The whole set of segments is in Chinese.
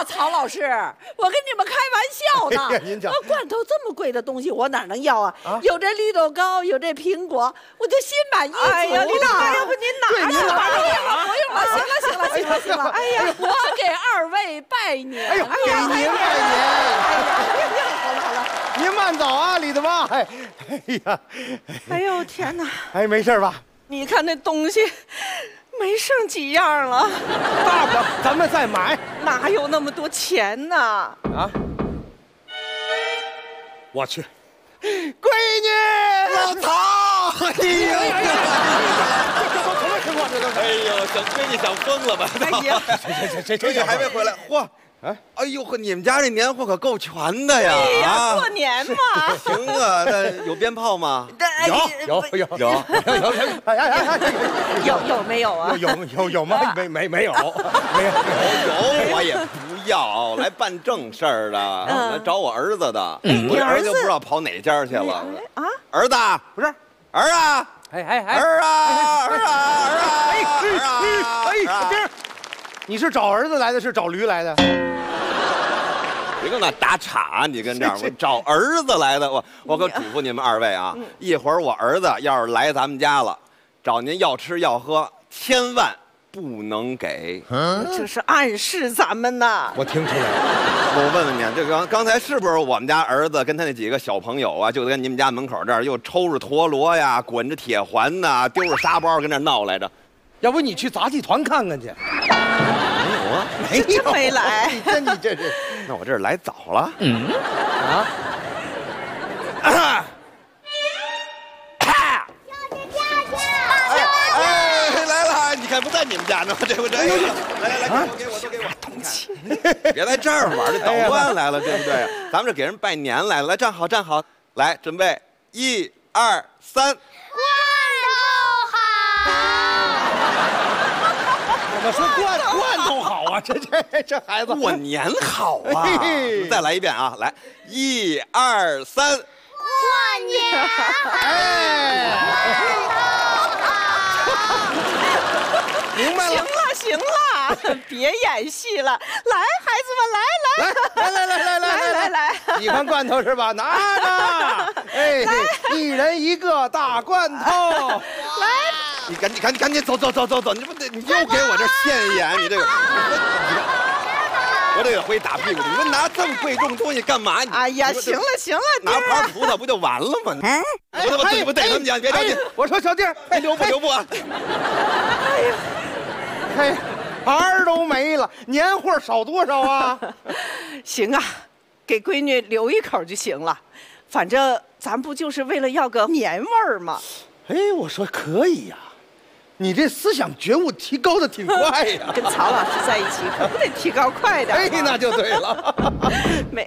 了，曹老师，我跟你们开玩笑呢。 哎呀您讲罐头这么贵的东西，我哪能要啊？有这绿豆糕，有这苹果，我就心满意足了。 哎呀，李大妈，要不您拿着吧？ 不用了，行了。哎呀，我给二位拜年。 哎呦，给您拜年。 好了， 您慢走啊，李大妈。哎呀， 哎呦天哪！ 哎，没事吧？ 你看那东西，没剩几样了。 大不了咱们再买。 哪有那么多钱呢？ 啊！我去，闺女， 老曹，哎呀， 这都什么情况？这都是。 哎呦，小闺女想疯了吧？ 哎呀， 闺女还没回来，嚯！哎呦呵，你们家这年货可够全的呀！ 哎呀，过年嘛。 行啊，那有鞭炮吗？ 有， 有没有啊？ 有吗？没有， 我也不要，来办正事儿的，来找我儿子的。我这儿子就不知道跑哪家去了。 啊， 儿子不是儿啊！ 小丁，你是找儿子来的，是找驴来的？ 别跟那打岔，你跟这儿，我找儿子来的。我可嘱咐你们二位啊，一会儿我儿子要是来咱们家了，找您要吃要喝，千万不能给。 这是暗示咱们呢。 我听出来了。 我问问你，这刚才是不是我们家儿子跟他那几个小朋友啊，就在你们家门口这儿又抽着陀螺呀，滚着铁环呐，丢着沙包跟那儿闹来着？ 要不你去杂技团看看去？ 没有啊， 真没来。 你这是？ 那我这是来早了。来了，你看不在你们家呢，这不这个？来，给我，都给我。别在这儿玩，这捣乱来了，对不对？咱们这给人拜年来了，来站好，来准备，1、2、3。 我说罐头好啊，这孩子过年好啊！再来一遍啊，来，1、2、3。 过年明白了。 行了，别演戏了，来，孩子们，来， 喜欢罐头是吧？拿着，哎，一人一个大罐头， 来。 你赶紧走，你不得你又给我这现眼，你这个，我这个会打屁股。你说拿这么贵重东西干嘛？ 哎呀，行了， 拿盘葡萄不就完了吗？我自己不逮他们家，别着急。 我说小弟儿， 留步啊！ 哎呀， 嘿，盘儿都没了，年货少多少啊？ 行啊，给闺女留一口就行了，反正咱不就是为了要个年味儿吗？ 哎，我说可以呀。你这思想觉悟提高的挺快呀！ 跟曹老师在一起可不得提高快点。 哎，那就对了。 没，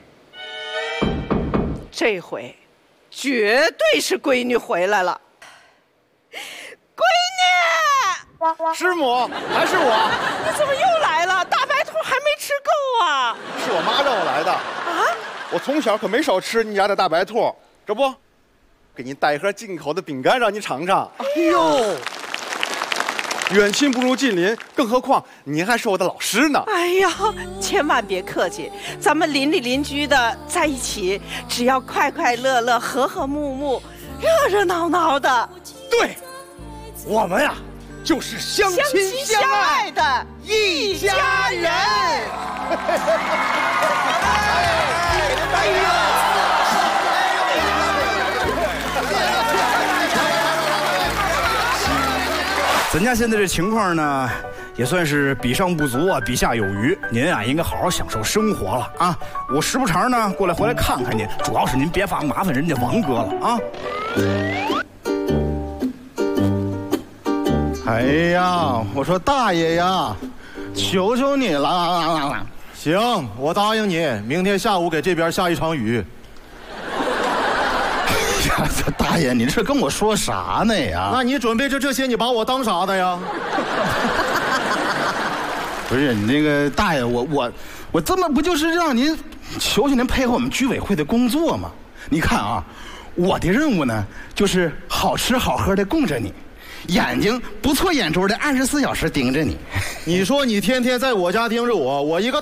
这回绝对是闺女回来了。闺女， 师母还是我？ 你怎么又来了？大白兔还没吃够啊？ 是我妈让我来的。 啊？ 我从小可没少吃你家的大白兔，这不，给您带一盒进口的饼干让您尝尝。 哎呦！ 远亲不如近邻，更何况您还是我的老师呢。 哎呀，千万别客气，咱们邻里邻居的在一起，只要快快乐乐、和和睦睦、热热闹闹的。 对，我们呀，就是相亲相爱的一家人。哎呀！ 咱家现在这情况呢，也算是比上不足啊，比下有余。您啊，应该好好享受生活了啊！我时不常呢过来回来看看您，主要是您别麻烦人家王哥了啊！ 哎呀，我说大爷呀，求求你了！行，我答应你，明天下午给这边下一场雨。 大爷，你这跟我说啥呢呀？ 那你准备这些，你把我当啥的呀？ 不是你那个大爷，我这么不就是让您求您配合我们居委会的工作吗？你看啊，我的任务呢就是好吃好喝的供着你，眼睛不错眼珠的24小时盯着你。 你说你天天在我家盯着我，我一个